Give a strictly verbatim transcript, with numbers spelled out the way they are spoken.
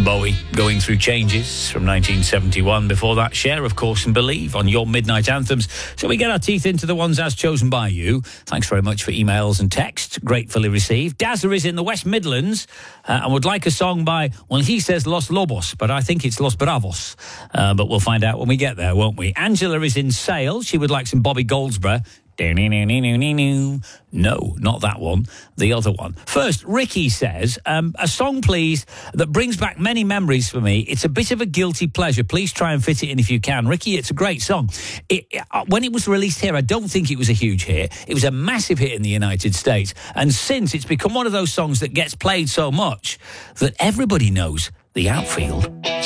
Bowie, Going Through Changes from nineteen seventy-one. Before that, Cher, of course, and Believe on your Midnight Anthems. So we get our teeth into the ones as chosen by you. Thanks very much for emails and texts. Gratefully received. Dazza is in the West Midlands uh, and would like a song by, well, he says Los Lobos, but I think it's Los Bravos. Uh, but we'll find out when we get there, won't we? Angela is in Sale. She would like some Bobby Goldsboro. No, not that one. The other one. First, Ricky says, um, a song, please, that brings back many memories for me. It's a bit of a guilty pleasure. Please try and fit it in if you can. Ricky, it's a great song. It, it, uh, when it was released here, I don't think it was a huge hit. It was a massive hit in the United States. And since, it's become one of those songs that gets played so much that everybody knows The Outfield.